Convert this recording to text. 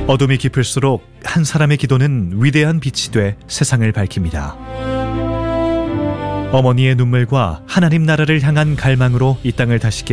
어둠이 깊을수록 한 사람의 기도는 위대한 빛이 돼 세상을 밝힙니다. 어머니의 눈물과 하나님 나라를 향한 갈망으로 이 땅을 다시게